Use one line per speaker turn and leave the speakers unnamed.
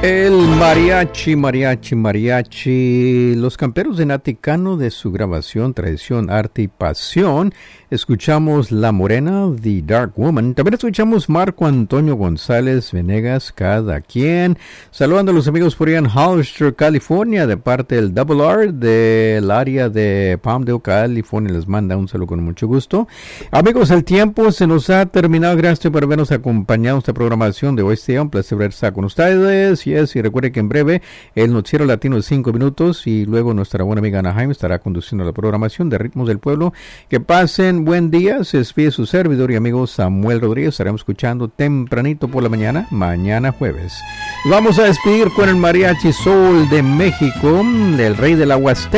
El mariachi, mariachi, mariachi. Los Camperos de Naticano, de su grabación Tradición, Arte y Pasión. Escuchamos La Morena, The Dark Woman. También escuchamos Marco Antonio González Venegas, Cada Quien. Saludando a los amigos por allá en Hollister, California, de parte del Double R del área de Palmdale, California. Les manda un saludo con mucho gusto. Amigos, el tiempo se nos ha terminado. Gracias por habernos acompañado en esta programación de hoy. Sea un placer estar con ustedes. Y recuerde que en breve el noticiero latino de 5 minutos y luego nuestra buena amiga Ana Jaime estará conduciendo la programación de Ritmos del Pueblo. Que pasen buen día. Se despide su servidor y amigo Samuel Rodríguez. Estaremos escuchando tempranito por la mañana, mañana jueves. Vamos a despedir con el Mariachi Soul de México, del rey de la Huasteca.